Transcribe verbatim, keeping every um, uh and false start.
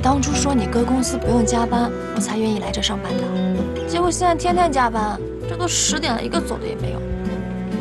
当初说你哥公司不用加班，我才愿意来这上班的。结果现在天天加班，这都十点了，一个走的也没有。